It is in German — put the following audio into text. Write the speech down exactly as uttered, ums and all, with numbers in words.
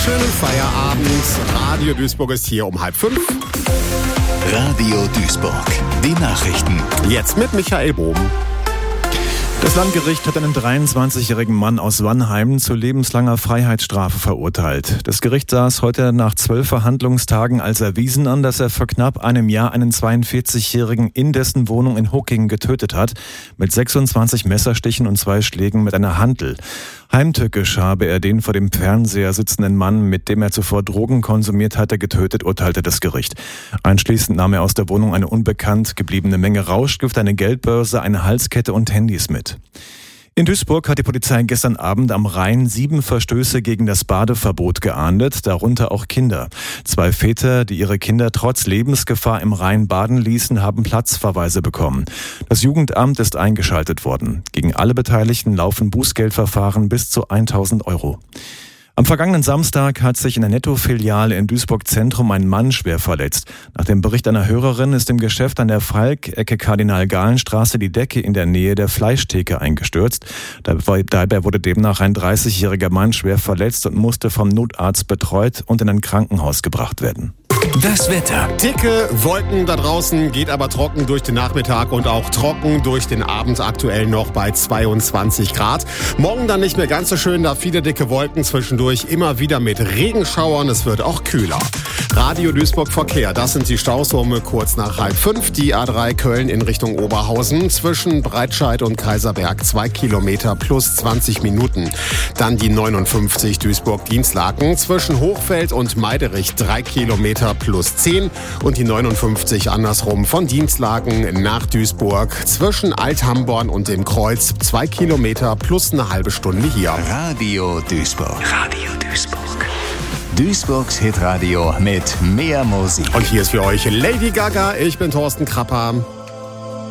schönen Feierabend. Radio Duisburg ist hier um halb fünf. Radio Duisburg, die Nachrichten. Jetzt mit Michael Bohm. Das Landgericht hat einen dreiundzwanzigjährigen Mann aus Wannheim zu lebenslanger Freiheitsstrafe verurteilt. Das Gericht sah es heute nach zwölf Verhandlungstagen als erwiesen an, dass er vor knapp einem Jahr einen zweiundvierzigjährigen in dessen Wohnung in Huckingen getötet hat, mit sechsundzwanzig Messerstichen und zwei Schlägen mit einer Hantel. Heimtückisch habe er den vor dem Fernseher sitzenden Mann, mit dem er zuvor Drogen konsumiert hatte, getötet, urteilte das Gericht. Anschließend nahm er aus der Wohnung eine unbekannt gebliebene Menge Rauschgift, eine Geldbörse, eine Halskette und Handys mit. In Duisburg hat die Polizei gestern Abend am Rhein sieben Verstöße gegen das Badeverbot geahndet, darunter auch Kinder. Zwei Väter, die ihre Kinder trotz Lebensgefahr im Rhein baden ließen, haben Platzverweise bekommen. Das Jugendamt ist eingeschaltet worden. Gegen alle Beteiligten laufen Bußgeldverfahren bis zu tausend Euro. Am vergangenen Samstag hat sich in der Netto-Filiale in Duisburg-Zentrum ein Mann schwer verletzt. Nach dem Bericht einer Hörerin ist im Geschäft an der Falk-Ecke Kardinal-Gahlen-Straße die Decke in der Nähe der Fleischtheke eingestürzt. Dabei wurde demnach ein dreißigjähriger Mann schwer verletzt und musste vom Notarzt betreut und in ein Krankenhaus gebracht werden. Das Wetter. Dicke Wolken da draußen, geht aber trocken durch den Nachmittag und auch trocken durch den Abend, aktuell noch bei zweiundzwanzig Grad. Morgen dann nicht mehr ganz so schön, da viele dicke Wolken, zwischendurch immer wieder mit Regenschauern. Es wird auch kühler. Radio Duisburg Verkehr, das sind die Staus um kurz nach halb fünf. Die A drei Köln in Richtung Oberhausen zwischen Breitscheid und Kaiserberg zwei Kilometer plus zwanzig Minuten. Dann die neunundfünfzig Duisburg-Dienstlaken zwischen Hochfeld und Meiderich drei Kilometer plus zehn und die neunundfünfzig andersrum von Dienstlaken nach Duisburg zwischen Althamborn und dem Kreuz zwei Kilometer plus eine halbe Stunde hier. Radio Duisburg. Radio Duisburg. Duisburgs Hitradio mit mehr Musik. Und hier ist für euch Lady Gaga. Ich bin Thorsten Krapper.